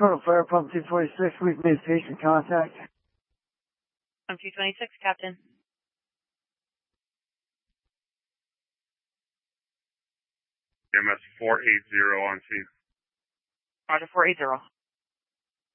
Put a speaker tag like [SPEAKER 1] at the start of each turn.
[SPEAKER 1] Total Fire Pump 246, we've made patient contact.
[SPEAKER 2] I'm 226, Captain.
[SPEAKER 3] MS 480 on scene.
[SPEAKER 2] Roger, 480.